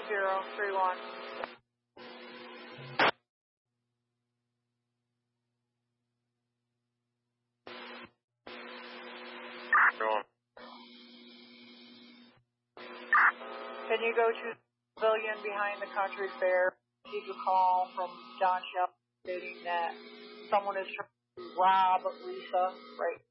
3031. Can you go to the pavilion behind the country fair? Receive a call from John Shell stating that someone is trying to rob Lisa right